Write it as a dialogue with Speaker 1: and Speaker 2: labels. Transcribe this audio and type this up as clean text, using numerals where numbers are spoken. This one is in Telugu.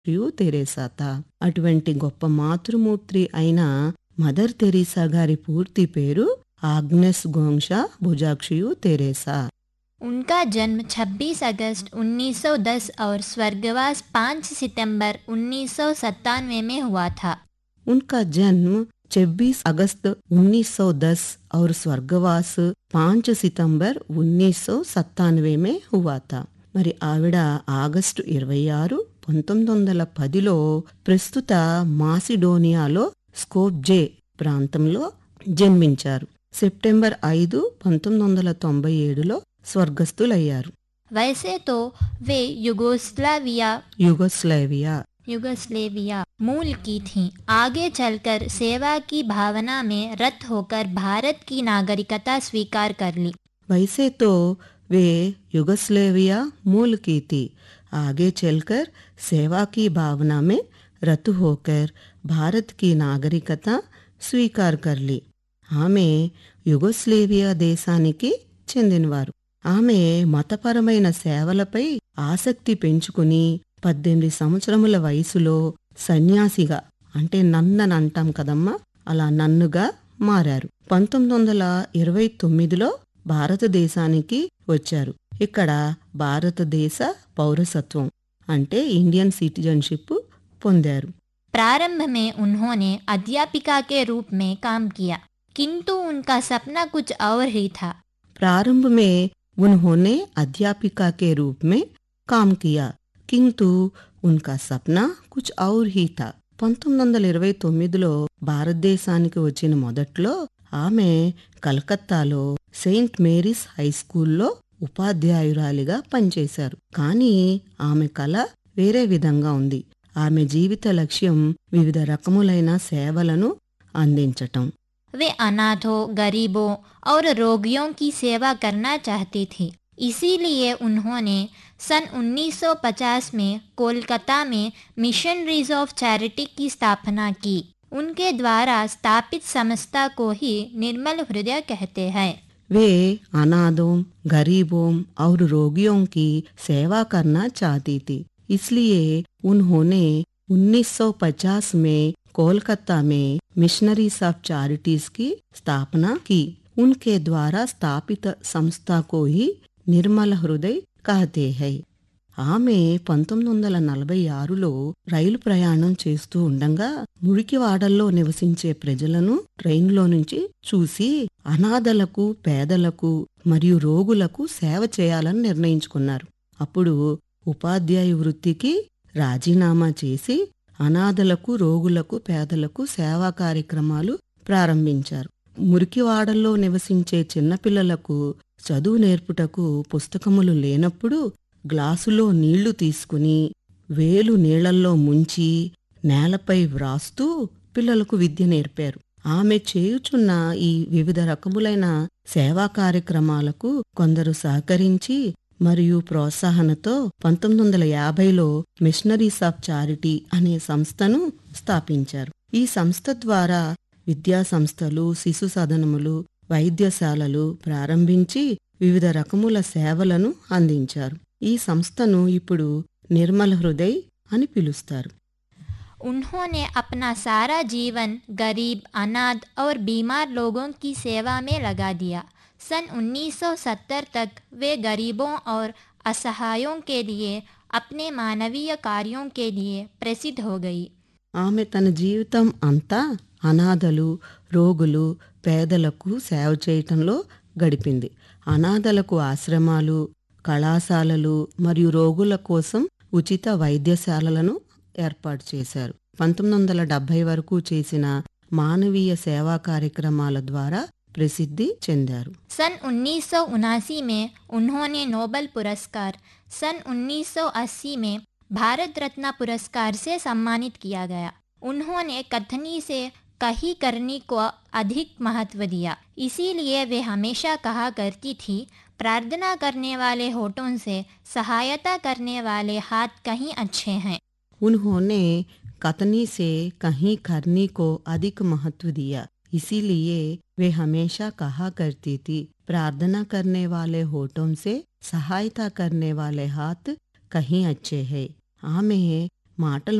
Speaker 1: తెరేసా. అటువంటి గొప్ప మాతృమూర్తి అయిన మదర్ తెరీసా గారి పూర్తి పేరు ఆగ్నెస్ గోంక్షా బుజాక్షియు తెరేసా.
Speaker 2: उनका जन्म 26 अगस्त 1910 और स्वर्गवास 5 सितंबर 1997 में हुआ था.
Speaker 1: उनका जन्म 26 अगस्त 1910 और स्वर्गवास 5 सितंबर 1997 में हुआ था. మరి ఆవిడ ఆగస్టు 26, 1910లో ప్రస్తుత మాసిడోనియాలో స్కోప్జే ప్రాంతంలో జన్మించారు. సెప్టెంబర్ 5, 1997లో స్వర్గస్థులయ్యారు.
Speaker 2: वैसे तो वे युगोस्लाविया मूल की थीं. आगे चलकर सेवा की भावना में रत होकर भारत की नागरिकता स्वीकार कर ली.
Speaker 1: वैसे तो वे युगोस्लाविया मूल की थी. आगे चलकर सेवा की भावना में रत होकर भारत की नागरिकता स्वीकार कर ली. ఆమె యుగోస్లేవియా దేశానికి చెందినవారు. ఆమె మతపరమైన సేవలపై ఆసక్తి పెంచుకుని 18 సంవత్సరముల వయసులో సన్యాసిగా, అంటే నన్నని అంటాం కదమ్మా, అలా నన్నుగా మారారు. 1929లో భారతదేశానికి వచ్చారు. ఇక్కడ భారతదేశ పౌరసత్వం అంటే ఇండియన్ సిటిజన్షిప్ పొందారు.
Speaker 2: प्रारंभ में उन्होंने अध्यापिका के रूप में काम किया, किंतु उनका सपना कुछ और ही था.
Speaker 1: प्रारंभ में उन्होंने अध्यापिका के रूप में काम किया, किंतु उनका सपना कुछ और ही था. 1929లో భారతదేశానికి వచ్చిన మొదట్లో ఆమె కలకత్తాలో సెయింట్ మేరీస్ హై స్కూల్లో ఉపాధ్యాయురాలిగా పనిచేశారు. కానీ ఆమె కల వేరే విధంగా ఉంది. ఆమె జీవిత లక్ష్యం వివిధ రకములైన సేవలను అందించటం.
Speaker 2: वे अनाथों, गरीबों और रोगियों की सेवा करना चाहती थी. इसीलिए उन्होंने सन 1950 में कोलकाता में मिशनरीज ऑफ चैरिटी की स्थापना की. उनके द्वारा स्थापित संस्था को ही निर्मल हृदय कहते हैं.
Speaker 1: वे अनाथों, गरीबों और रोगियों की सेवा करना चाहती थी. इसलिए उन्होंने 1950 में कोलकाता में मिशनरीज ऑफ चैरिटीज की स्थापना की. उनके द्वारा स्थापित संस्था को ही నిర్మల హృదయ్ कहते हैं. ఆమె 1946లో రైలు ప్రయాణం చేస్తూ ఉండగా మురికివాడల్లో నివసించే ప్రజలను ట్రైన్లో నుంచి చూసి అనాథలకు, పేదలకు మరియు రోగులకు సేవ చేయాలని నిర్ణయించుకున్నారు. అప్పుడు ఉపాధ్యాయ వృత్తికి రాజీనామా చేసి అనాథలకు, రోగులకు, పేదలకు సేవా కార్యక్రమాలు ప్రారంభించారు. మురికివాడల్లో నివసించే చిన్నపిల్లలకు చదువు నేర్పుటకు పుస్తకములు లేనప్పుడు గ్లాసులో నీళ్లు తీసుకుని వేలు నీళ్లల్లో ముంచి నేలపై వ్రాస్తూ పిల్లలకు విద్య నేర్పారు. ఆమె చేయుచున్న ఈ వివిధ రకములైన సేవా కార్యక్రమాలకు కొందరు సహకరించి మరియు ప్రోత్సాహనతో 1950లో మిషనరీస్ ఆఫ్ చారిటీ అనే సంస్థను స్థాపించారు. ఈ సంస్థ ద్వారా విద్యా సంస్థలు, శిశు సదనములు, వైద్యశాలలు ప్రారంభించి వివిధ రకముల సేవలను అందించారు. ఈ సంస్థను ఇప్పుడు నిర్మల్ హృదయ్ అని పిలుస్తారు.
Speaker 2: उन्होंने अपना सारा जीवन गरीब, अनाथ और बीमार लोगों की सेवा में लगा दिया. सन 1970 तक वे गरीबों और असहायों के लिए अपने मानवीय कार्यों के लिए प्रसिद्ध हो गई.
Speaker 1: ఆమె తన జీవితం అంతా అనాథలు, రోగులు, పేదలకు సేవ చేయటంలో గడిపింది. అనాథలకు ఆశ్రమాలు, కళాశాలలు మరియు రోగుల కోసం ఉచిత వైద్యశాలలను ఏర్పాటు చేశారు. 1970 వరకు చేసిన మానవీయ సేవా కార్యక్రమాల ద్వారా ప్రసిద్ధి చెందారు.
Speaker 2: सन 1979 में उन्होंने नोबेल पुरस्कार, सन 1980 में भारत रत्न पुरस्कार से सम्मानित किया गया. उन्होंने कथनी से कही करनी को अधिक महत्व दिया. इसीलिए वे हमेशा कहा करती थी, प्रार्थना करने वाले होठों से सहायता करने वाले हाथ कहीं अच्छे हैं.
Speaker 1: उन्होंने कथनी से कहीं करनी को अधिक महत्व दिया. इसीलिए वे हमेशा कहा करती थी, प्रार्थना करने वाले होठों से सहायता करने वाले हाथ कहीं अच्छे हैं. ఆమె మాటలు